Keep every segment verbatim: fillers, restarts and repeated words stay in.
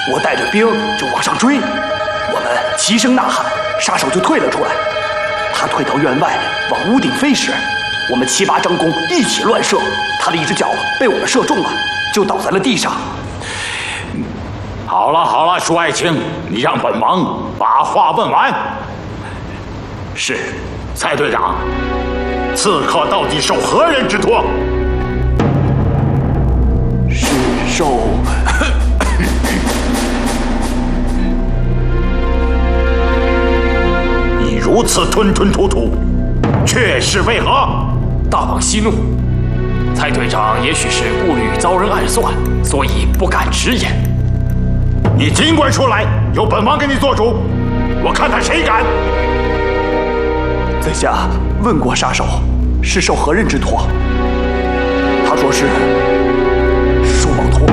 我带着兵就往上追，我们齐声呐喊，杀手就退了出来。他退到院外往屋顶飞时，我们七八张弓一起乱射，他的一只脚被我们射中了，就倒在了地上。 好了好了，舒爱卿，你让本王把话问完。 是， 蔡队长，刺客到底受何人之托？ 是受你如此吞吞吐吐，却是为何？ 大王息怒，蔡队长也许是顾虑遭人暗算，所以不敢直言。 你尽管说来，由本王给你做主，我看看谁敢。 在下问过杀手，是受何人之托？他说是舒宝通。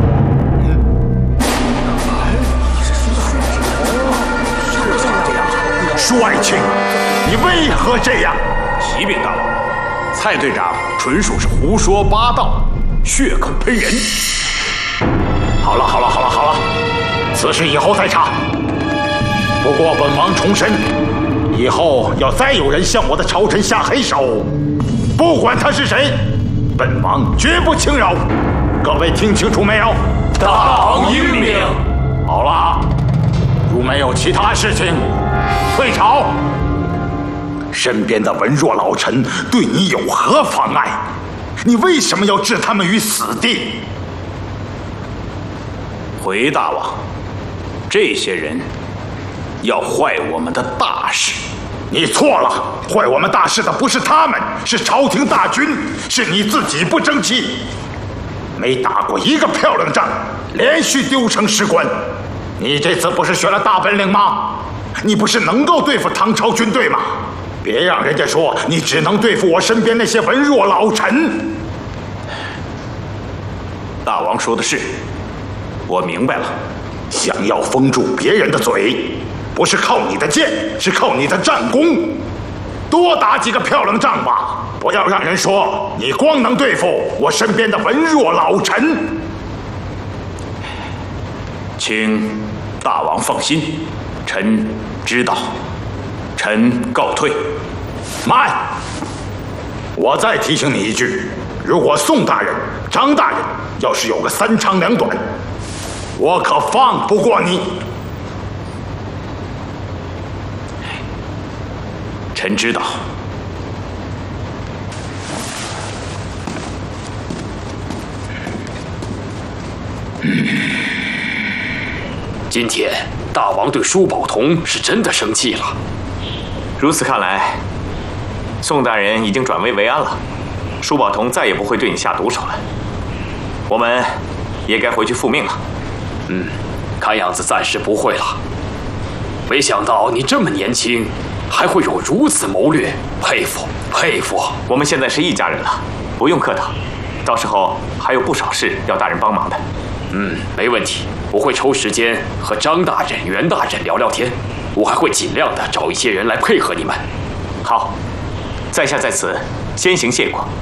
舒爱卿，你为何这样？ 启禀大王，蔡队长纯属是胡说八道，血口喷人。 好了好了好了好了，此事以后再查。不过本王重申，以后要再有人向我的朝臣下黑手，不管他是谁，本王绝不轻饶。各位听清楚没有？ 大王英明。 好了，如没有其他事情，退朝。身边的文弱老臣对你有何妨碍？你为什么要置他们于死地？ 回大王，这些人要坏我们的大事。 你错了，坏我们大事的不是他们，是朝廷大军，是你自己不争气，没打过一个漂亮仗，连续丢城十关。你这次不是学了大本领吗？你不是能够对付唐朝军队吗？别让人家说你只能对付我身边那些文弱老臣。 大王说的是，我明白了。 想要封住别人的嘴，不是靠你的剑，是靠你的战功。多打几个漂亮仗吧，不要让人说你光能对付我身边的文弱老臣。 请大王放心，臣知道。臣告退。 慢！我再提醒你一句，如果宋大人、张大人要是有个三长两短，我可放不过你。 臣知道。 今天大王对舒宝同是真的生气了。 如此看来，宋大人已经转危为安了，舒宝同再也不会对你下毒手了。我们也该回去复命了。 嗯，看样子暂时不会了。没想到你这么年轻，还会有如此谋略，佩服佩服。 我们现在是一家人了，不用客套。到时候还有不少事要大人帮忙的。 嗯，没问题，我会抽时间和张大人、袁大人聊聊天。我还会尽量的找一些人来配合你们。 好，在下在此先行谢过。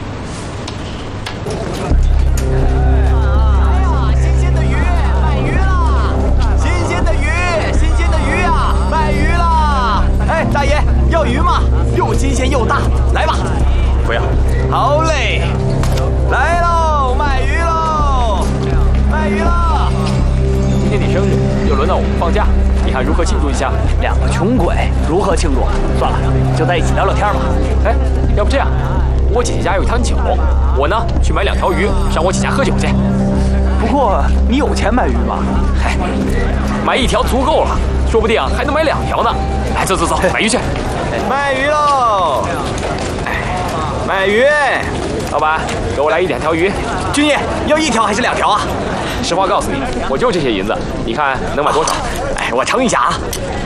新鲜的鱼，卖鱼啦！新鲜的鱼，新鲜的鱼啊，卖鱼啦！哎，大爷，要鱼吗？又新鲜又大，来吧。 不要。 好嘞，来喽，卖鱼喽，卖鱼啦！ 今天你生日，又轮到我们放假。你看如何庆祝一下？ 两个穷鬼如何庆祝？算了，就在一起聊聊天吧。 哎，要不这样，我姐姐家有一坛酒，我呢去买两条鱼，上我姐家喝酒去。 不过你有钱买鱼吗？ 哎，买一条足够了，说不定还能买两条呢。来，走走走，买鱼去。 卖鱼喽！卖鱼！ 老板，给我来一两条鱼。 军爷，要一条还是两条啊？ 实话告诉你，我就这些银子，你看能买多少？ 哎，我称一下啊。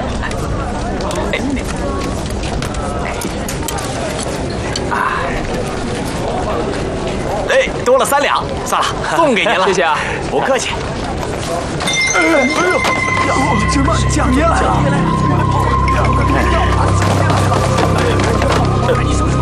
哎，多了三两，算了，送给您了。 谢谢啊， 不客气。 哎呦，什么蒋爷来了！